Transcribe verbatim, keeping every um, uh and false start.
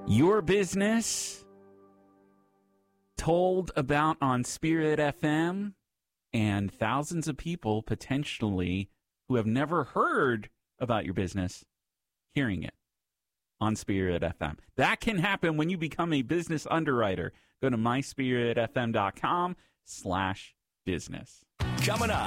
Your business told about on Spirit F M, and thousands of people potentially who have never heard about your business hearing it on Spirit F M. That can happen when you become a business underwriter. Go to my spirit f m dot com slash business. Coming up